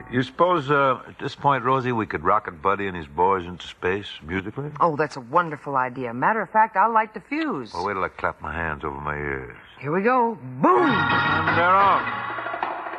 You suppose, at this point, Rosie, we could rocket Buddy and his boys into space musically? Oh, that's a wonderful idea. Matter of fact, I'll light the fuse. Well, wait till I clap my hands over my ears. Here we go. Boom! And they're off.